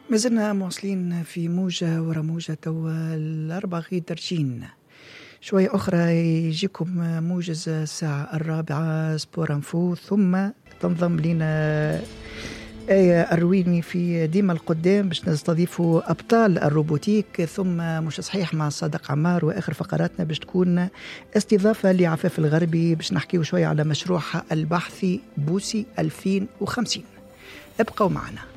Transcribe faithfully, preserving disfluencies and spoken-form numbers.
ما زلنا مواصلين في موجة ورا موجة توا الأربع غير درجين. شوية أخرى يجيكم موجز الساعة الرابعة سبور انفو، ثم تنضم لنا آية الرويني في ديما القدام باش نستضيفوا أبطال الروبوتيك، ثم مش صحيح مع صادق عمار، وآخر فقراتنا باش تكون استضافة لعفاف الغربي باش نحكيو شوية على مشروعها البحثي بوسي ألفين وخمسين. ابقوا معنا.